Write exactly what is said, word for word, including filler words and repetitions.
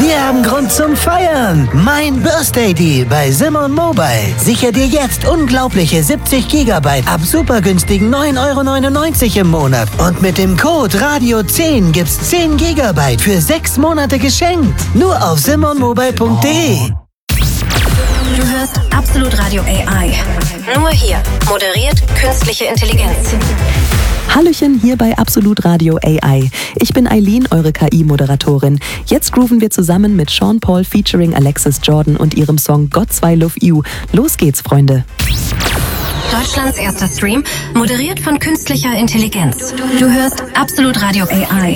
Wir haben Grund zum Feiern. Mein Birthday Deal bei Simon Mobile. Sicher dir jetzt unglaubliche siebzig Gigabyte ab super günstigen neun Euro neunundneunzig im Monat. Und mit dem Code Radio zehn gibt's zehn Gigabyte für sechs Monate geschenkt. Nur auf simon mobile punkt de. Du hörst Absolut Radio A I. Nur hier moderiert künstliche Intelligenz. Hallöchen hier bei Absolut Radio A I. Ich bin Eileen, eure K I-Moderatorin. Jetzt grooven wir zusammen mit Sean Paul featuring Alexis Jordan und ihrem Song God's Why Love You. Los geht's, Freunde. Deutschlands erster Stream, moderiert von künstlicher Intelligenz. Du hörst Absolut Radio A I.